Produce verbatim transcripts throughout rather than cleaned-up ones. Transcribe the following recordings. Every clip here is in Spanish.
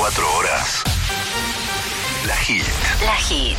veinticuatro horas. La Hit. La Hit.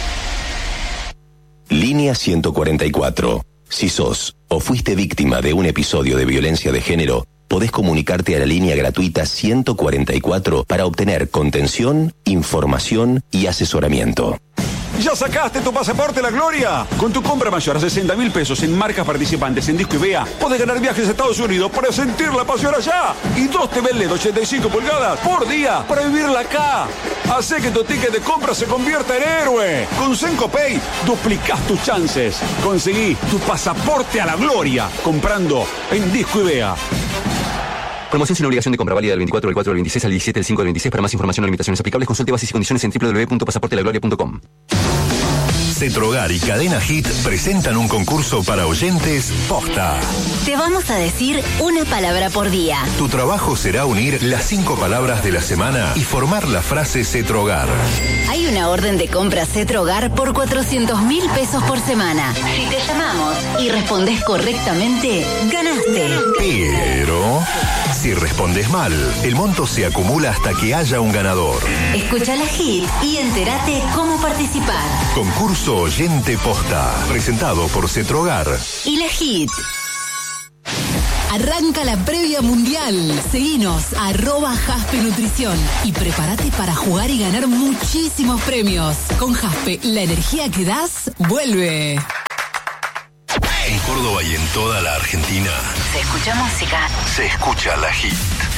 Línea ciento cuarenta y cuatro. Si sos o fuiste víctima de un episodio de violencia de género, podés comunicarte a la línea gratuita ciento cuarenta y cuatro para obtener contención, información y asesoramiento. ¿Ya sacaste tu pasaporte La Gloria? Con tu compra mayor a sesenta mil pesos en marcas participantes en Disco y Vea, podés ganar viajes a Estados Unidos para sentir la pasión allá. Y dos T V L E D ochenta y cinco pulgadas por día para vivirla acá. Hacé que tu ticket de compra se convierta en héroe. Con Senco Pay duplicás tus chances. Conseguí tu pasaporte a La Gloria comprando en Disco y Vea. Promoción sin obligación de compra, válida del veinticuatro del cuatro del veintiséis al diecisiete del cinco del veintiséis. Para más información o limitaciones aplicables, consulte bases y condiciones en doble u doble u doble u punto pasaporte la gloria punto com. Cetrogar y Cadena Hit presentan un concurso para oyentes posta. Te vamos a decir una palabra por día. Tu trabajo será unir las cinco palabras de la semana y formar la frase Cetrogar. Hay una orden de compra Cetrogar por cuatrocientos mil pesos por semana. Si te llamamos y respondes correctamente, ganaste. Pero si respondes mal, el monto se acumula hasta que haya un ganador. Escucha la Hit y entérate cómo participar. Concurso Oyente Posta, presentado por Cetrogar y la Hit. Arranca la previa mundial. Seguinos, arroba Jaspe Nutrición. Y prepárate para jugar y ganar muchísimos premios. Con Jaspe, la energía que das, vuelve. En Córdoba y en toda la Argentina Se escucha música. se escucha la Hit.